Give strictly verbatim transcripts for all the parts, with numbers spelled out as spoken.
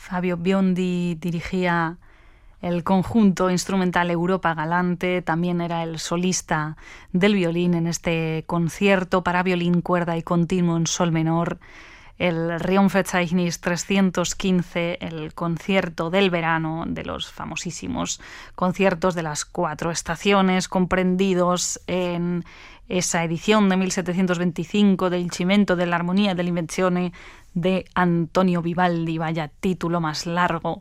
Fabio Biondi dirigía el conjunto instrumental Europa Galante, también era el solista del violín en este concierto para violín, cuerda y continuo en sol menor, el Rionverzeichnis trescientos quince, el concierto del verano de los famosísimos conciertos de las cuatro estaciones comprendidos en esa edición de mil setecientos veinticinco del Cimento dell'Armonia dell'Invenzione de Antonio Vivaldi. Vaya título más largo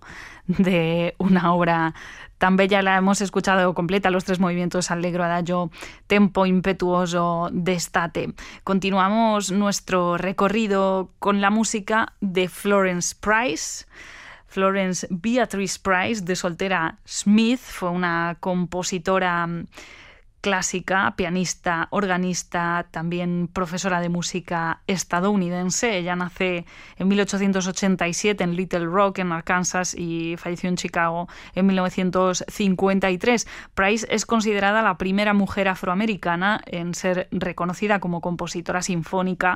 de una obra tan bella. La hemos escuchado completa, los tres movimientos: allegro, adagio, tempo impetuoso, destate. Continuamos nuestro recorrido con la música de Florence Price. Florence Beatrice Price, de soltera Smith, fue una compositora clásica, pianista, organista, también profesora de música estadounidense. Ella nace en mil ochocientos ochenta y siete en Little Rock, en Arkansas, y falleció en Chicago en mil novecientos cincuenta y tres. Price es considerada la primera mujer afroamericana en ser reconocida como compositora sinfónica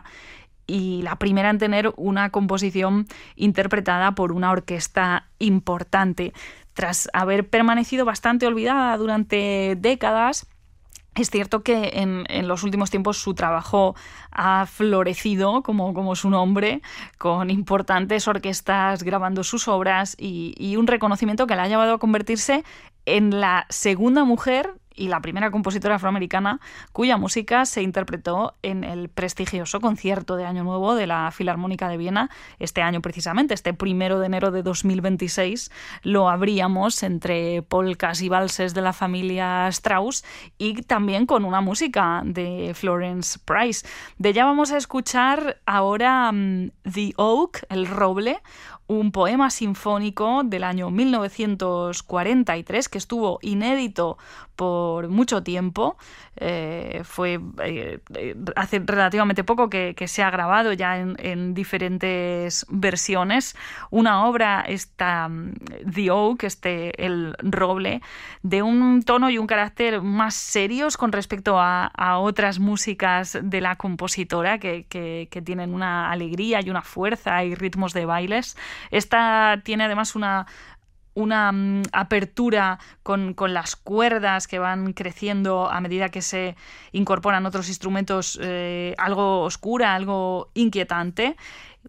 y la primera en tener una composición interpretada por una orquesta importante. Tras haber permanecido bastante olvidada durante décadas, es cierto que en, en los últimos tiempos su trabajo ha florecido, como, como su nombre, con importantes orquestas grabando sus obras y, y un reconocimiento que la ha llevado a convertirse en la segunda mujer y la primera compositora afroamericana cuya música se interpretó en el prestigioso concierto de Año Nuevo de la Filarmónica de Viena. Este año precisamente, este primero de enero de dos mil veintiséis, lo abríamos entre polcas y valses de la familia Strauss y también con una música de Florence Price. De ella vamos a escuchar ahora um, The Oak, el roble, un poema sinfónico del año mil novecientos cuarenta y tres que estuvo inédito por mucho tiempo. Eh, fue eh, hace relativamente poco que, que se ha grabado ya en, en diferentes versiones. Una obra, esta The Oak, este, el roble, de un tono y un carácter más serios con respecto a, a otras músicas de la compositora que, que, que tienen una alegría y una fuerza y ritmos de bailes. Esta tiene además una una um, apertura con, con las cuerdas que van creciendo a medida que se incorporan otros instrumentos, eh, algo oscura, algo inquietante.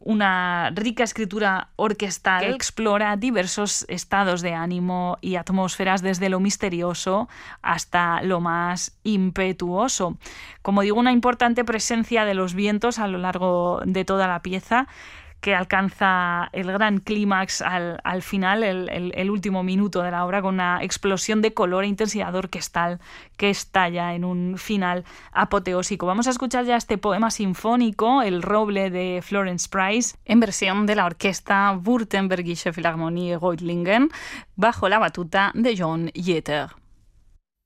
Una rica escritura orquestal que explora diversos estados de ánimo y atmósferas, desde lo misterioso hasta lo más impetuoso. Como digo, una importante presencia de los vientos a lo largo de toda la pieza, que alcanza el gran clímax al, al final, el, el, el último minuto de la obra, con una explosión de color e intensidad orquestal que estalla en un final apoteósico. Vamos a escuchar ya este poema sinfónico, El roble, de Florence Price, en versión de la orquesta Württembergische Philharmonie Reutlingen, bajo la batuta de John Jeter.